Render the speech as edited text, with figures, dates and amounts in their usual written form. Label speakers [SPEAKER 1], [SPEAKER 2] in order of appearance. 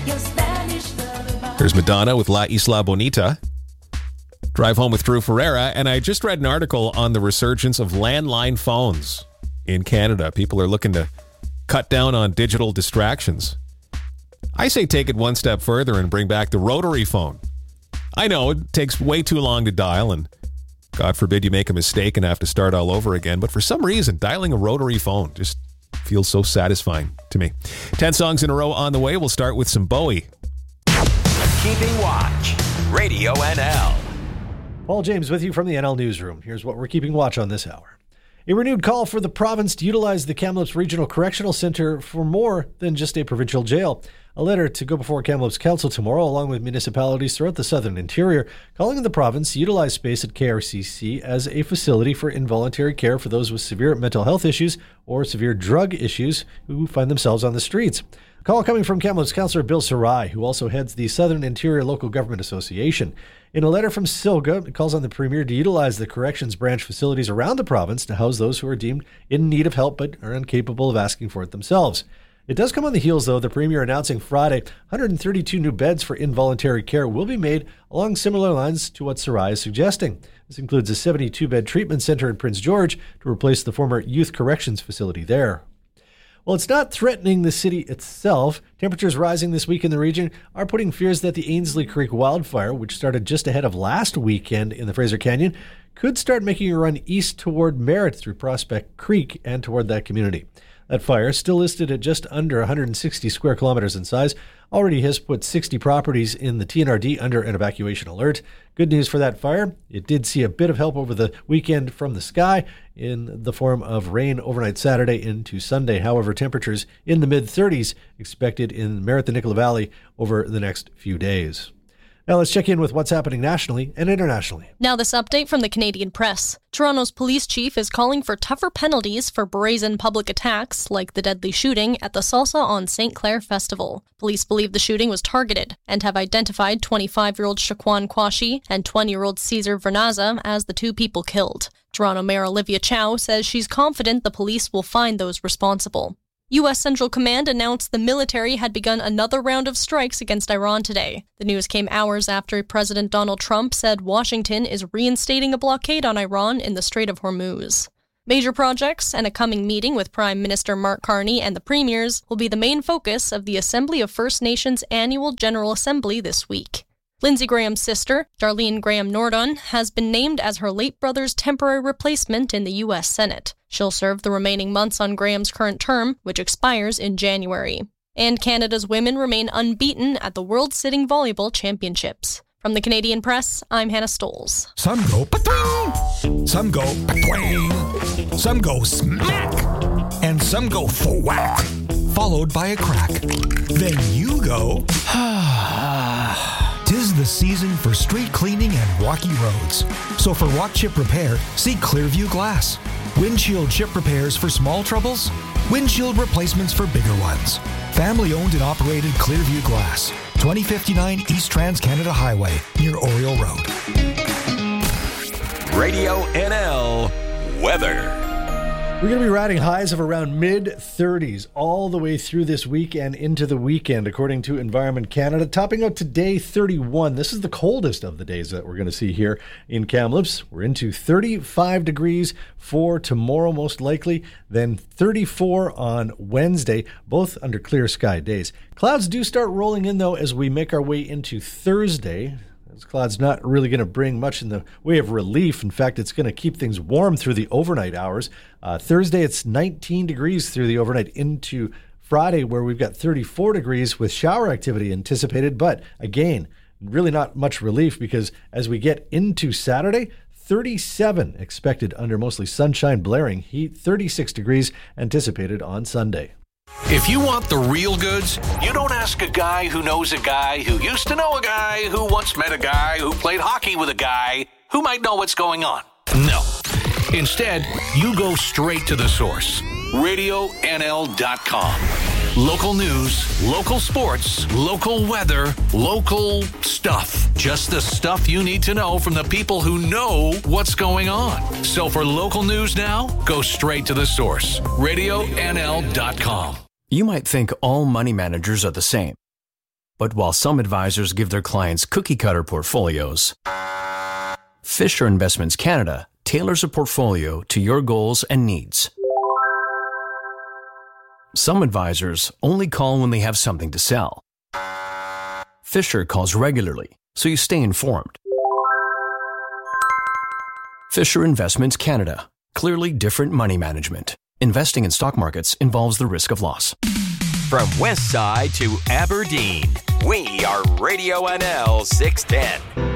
[SPEAKER 1] There's Madonna with La Isla Bonita. Drive home with Drew Ferreira. And I just read an article on the resurgence of landline phones in Canada. People are looking to cut down on digital distractions. I say take it one step further and bring back the rotary phone. I know it takes way too long to dial, and God forbid you make a mistake and have to start all over again. But for some reason, dialing a rotary phone just feels so satisfying to me. 10 songs in a row on the way. We'll start with some Bowie.
[SPEAKER 2] Keeping Watch, Radio NL.
[SPEAKER 3] Paul James with you from the NL Newsroom. Here's what we're keeping watch on this hour. A renewed call for the province to utilize the Kamloops Regional Correctional Centre for more than just a provincial jail. A letter to go before Kamloops Council tomorrow, along with municipalities throughout the southern interior, calling on the province to utilize space at KRCC as a facility for involuntary care for those with severe mental health issues or severe drug issues who find themselves on the streets. A call coming from Kamloops Councillor Bill Sarai, who also heads the Southern Interior Local Government Association. In a letter from Silga, it calls on the Premier to utilize the corrections branch facilities around the province to house those who are deemed in need of help but are incapable of asking for it themselves. It does come on the heels, though, the Premier announcing Friday 132 new beds for involuntary care will be made along similar lines to what Sarai is suggesting. This includes a 72-bed treatment center in Prince George to replace the former youth corrections facility there. Well, it's not threatening the city itself. Temperatures rising this week in the region are putting fears that the Ainslie Creek wildfire, which started just ahead of last weekend in the Fraser Canyon, could start making a run east toward Merritt through Prospect Creek and toward that community. That fire, still listed at just under 160 square kilometers in size, already has put 60 properties in the TNRD under an evacuation alert. Good news for that fire. It did see a bit of help over the weekend from the sky in the form of rain overnight Saturday into Sunday. However, temperatures in the mid-30s expected in Merritt, the Nicola Valley over the next few days. Now let's check in with what's happening nationally and internationally.
[SPEAKER 4] Now this update from the Canadian Press. Toronto's police chief is calling for tougher penalties for brazen public attacks like the deadly shooting at the Salsa on St. Clair Festival. Police believe the shooting was targeted and have identified 25-year-old Shaquan Kwashi and 20-year-old Cesar Vernaza as the two people killed. Toronto Mayor Olivia Chow says she's confident the police will find those responsible. U.S. Central Command announced the military had begun another round of strikes against Iran today. The news came hours after President Donald Trump said Washington is reinstating a blockade on Iran in the Strait of Hormuz. Major projects and a coming meeting with Prime Minister Mark Carney and the premiers will be the main focus of the Assembly of First Nations Annual General Assembly this week. Lindsey Graham's sister, Darlene Graham Nordon, has been named as her late brother's temporary replacement in the U.S. Senate. She'll serve the remaining months on Graham's current term, which expires in January. And Canada's women remain unbeaten at the World Sitting Volleyball Championships. From the Canadian Press, I'm Hannah Stoles.
[SPEAKER 5] Some go pa-twing, some go pa-twing, some go smack, and some go thwack, followed by a crack. Then you go... 'Tis the season for street cleaning and rocky roads. So for walk chip repair, see Clearview Glass. Windshield chip repairs for small troubles, windshield replacements for bigger ones. Family owned and operated Clearview Glass, 2059 East Trans-Canada Highway, near Oriole Road.
[SPEAKER 2] Radio NL Weather.
[SPEAKER 3] We're going to be riding highs of around mid-30s all the way through this week and into the weekend, according to Environment Canada. Topping out today, 31. This is the coldest of the days that we're going to see here in Kamloops. We're into 35 degrees for tomorrow, most likely, then 34 on Wednesday, both under clear sky days. Clouds do start rolling in, though, as we make our way into Thursday. This cloud's not really going to bring much in the way of relief. In fact, it's going to keep things warm through the overnight hours. Thursday, it's 19 degrees through the overnight into Friday, where we've got 34 degrees with shower activity anticipated. But again, really not much relief because as we get into Saturday, 37 expected under mostly sunshine, blaring heat, 36 degrees anticipated on Sunday.
[SPEAKER 2] If you want the real goods, you don't ask a guy who knows a guy who used to know a guy who once met a guy who played hockey with a guy who might know what's going on. No. Instead, you go straight to the source. RadioNL.com. Local news, local sports, local weather, local stuff. Just the stuff you need to know from the people who know what's going on. So for local news now, go straight to the source. RadioNL.com.
[SPEAKER 6] You might think all money managers are the same. But while some advisors give their clients cookie-cutter portfolios, Fisher Investments Canada tailors a portfolio to your goals and needs. Some advisors only call when they have something to sell. Fisher calls regularly, so you stay informed. Fisher Investments Canada. Clearly different money management. Investing in stock markets involves the risk of loss.
[SPEAKER 7] From West Side to Aberdeen, we are Radio NL 610.